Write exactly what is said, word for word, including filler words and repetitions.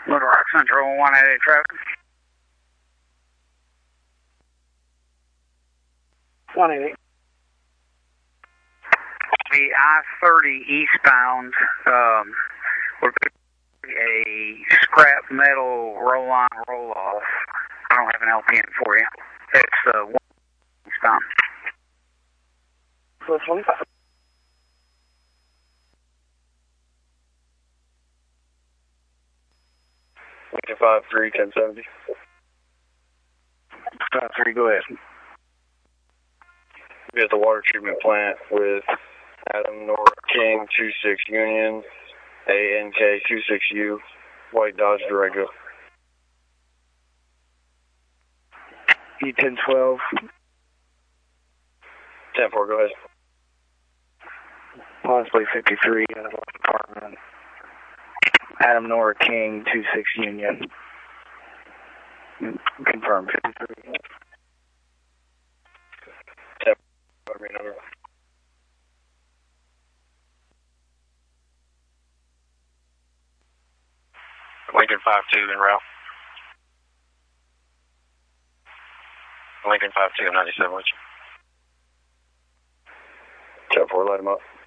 Little Rock Central one eighty traffic. one eighty. The I thirty eastbound, um, would be a scrap metal roll-on, roll-off. I don't have an L P N for you. It's uh, one eastbound. So twenty-five. five three, ten seventy. five three, go ahead. Be at the water treatment plant with Adam Nora King, two six Union, A N K two six U, White Dodge Durango. E ten twelve. ten four, go ahead. Possibly fifty-three out of our apartment. Adam Nora King, two six Union. Confirm fifty-three. ten four, number. Lincoln five two en route. Lincoln five two, ninety-seven with you. ten four, light him up.